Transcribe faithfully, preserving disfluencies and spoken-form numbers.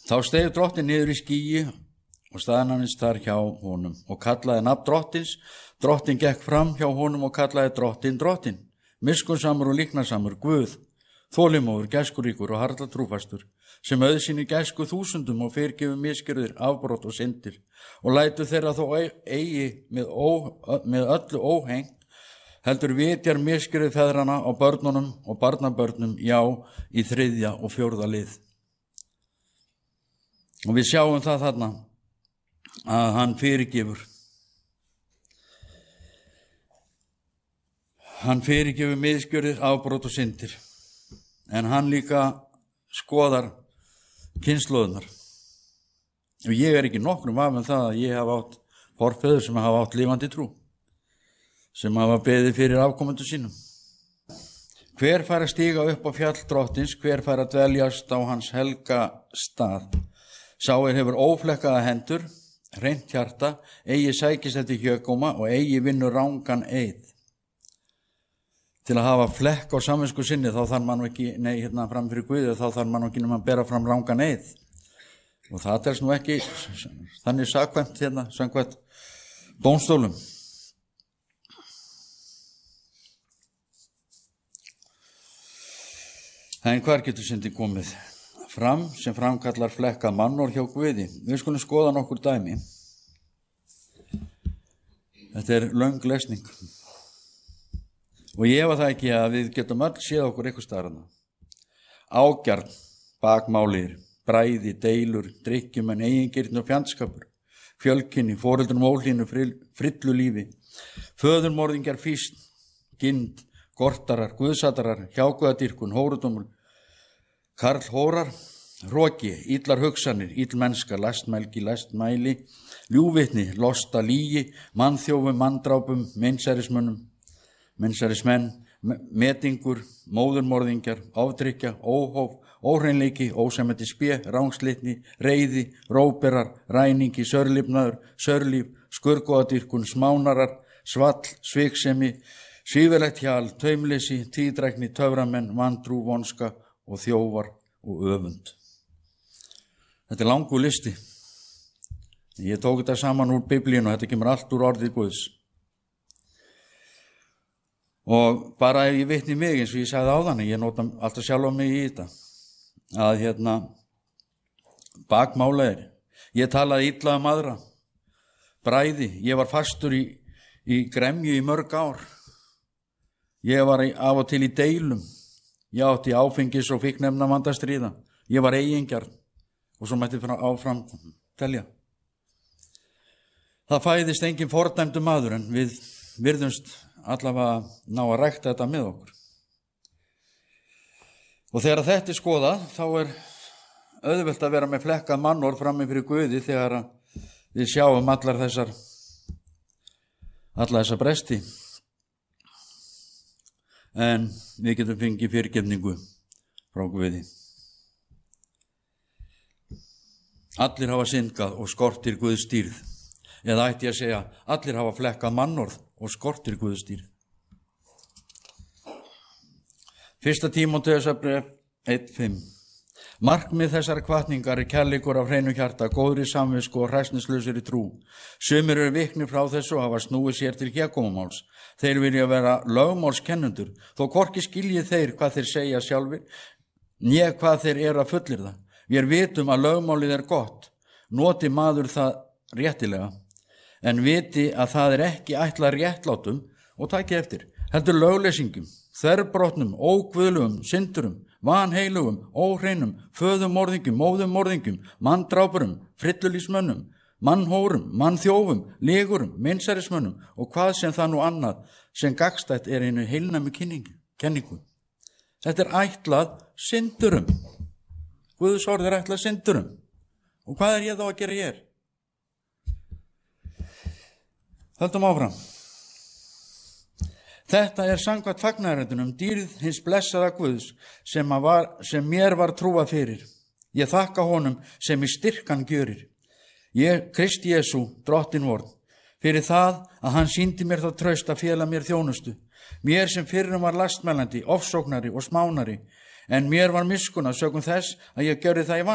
Þá steig drottinn niður í skýi og staðnæmdist þar hjá honum og kallaði nafn drottins. Drottinn gekk fram hjá honum og kallaði drottinn drottinn, miskunnsamur og líknarsamur, Guð, þolinmóður, gæskuríkur og harla trúfastur, sem auðsýnir gæsku þúsundum og fyrirgefur misgjörðir, afbrot og syndir, og lætur þeirra þó eigi með, ó, með öllu óhengt, heldur vitjar misgjörðir feðrana á börnunum og barnabörnum, já, í þriðja og fjórða lið. Og við sjáum það þarna að hann fyrirgefur. Hann fyrirgefur misgjörðir, afbrot og syndir, en hann líka skoðar kynslóðunar. Og ég er ekki nokkrum af með það að ég hafa átt forfeður sem hafa átt lifandi trú, sem hafa beðið fyrir afkomendur sínum. Hver fær að stíga upp á fjall drottins, hver fær að dveljast á hans helga stað. Sá er hefur óflekkaða hendur, hreint hjarta, eigi sækist eftir hjökóma og eigi vinnur rangan eið. Til að hafa flekk á samvisku sinni þá þarf mann ekki, nei, hérna fram fyrir Guði, þá þarf mann ekki nema að bera fram rangan eið. Og það telst nú ekki þannig sakvæmt hérna, samkvæmt dómstólum. En hvar getur syndin komið fram sem framkallar flekkað mannorð hjá Guði? Við skulum skoða nokkur dæmi. Þetta er löng lesning. Og ég efa það ekki að við getum öll séð okkur eitthvað starfna. Ágjarn, bakmálir, bræði, deilur, drykkjumenn, eigingirni og fjandskapur, fjölkynni, foreldrum ólínu, frillu lífi, föðurmorðingjar, físn, gind, gortarar, guðsatarar, hjáguðadýrkun, hórudómul, karlhórar, hroki, illar hugsanir, illmennska, lastmælgi, lastmæli, ljúvitni, losta, lígi, mannþjófum, manndrápum, meinsærismönnum, meinsærismenn, metingur, móðurmorðingjar, ofdrykkja, óhóf, óhreinleiki, ósæmætti spé, rángslitni, reiði, róberar, ræningi, sörlifnaður, sörlíf, skurgóðadýrkun, smánarar, svall, sviksemi, svífilegt hjal, taumleysi, tíðdrækni, töframenn, vantrú, vonska og þjófar og öfund. Þetta er langur listi. Ég tók þetta saman úr Biblíinu og þetta kemur allt úr orðið Guðs. Og bara ef ég vitni mig, eins og ég sagði áðan, ég nota alltaf sjálf á mig í þetta, að hérna, bakmála er, ég talaði illa um aðra, bræði, ég var fastur í, í gremju í mörg ár, ég var af og til í deilum, ég átti áfengis og fíknefnavanda stríða, ég var eigingjarn og svo mætti áfram telja. Það fæðist engin fordæmdur maður en við virðumst allavega ná að rækta þetta með okkur. Og þegar þetta er skoðað, þá er auðvelt að vera með flekkað mannorð frammi fyrir Guði þegar við sjáum allar þessar, allar þessar bresti. En við getum fengið fyrirgefningu frá Guði. Allir hafa syndgað og skortir Guðs dýrð. Eða ætti ég að segja, allir hafa flekkað mannorð og skortir Guðs dýrð. Fyrsta Tímóteusarbréf eitt fimm. Markmið þessar hvatningar er kærleikur af hreinu hjarta, góðri samvisku og hræsnislausri trú. Sumir eru viknir frá þessu og hafa snúið sér til hégómamáls. Þeir vilja vera lögmálskennendur, þó hvorki skilji þeir hvað þeir segja sjálfir, né hvað þeir eru að fullyrða. Við vitum að lögmálið er gott, noti maður það réttilega, en viti að það er ekki ætlað réttlátum og taki eftir, heldur lögleysingum, þverbrotnum, óguðlugum, syndurum, vanheilugum, óhreinum, föðumorðingum, móðumorðingum, manndrápurum, frillulífsmönnum, mannhórum, mannþjófum, legurum, meinsærismönnum og hvað sem það nú annað sem gagnstætt er einu heilnæmi kenningu. Þetta er ætlað syndurum. Guðs orð er ætlað syndurum. Og hvað er ég þá að gera hér? Höldum áfram. Þetta er samkvæmt fagnaðarefnum dýrð hins blessaða Guðs sem, var, sem mér var trúað fyrir. Ég þakka honum sem í styrkan gjörir. Ég, Kristi Jesú, drottinn vorn, fyrir það að hann sýndi mér það traust að fela mér þjónustu. Mér sem fyrrum var lastmælandi, ofsóknari og smánari, en mér var miskunn sökum þess að ég gjörði það í van.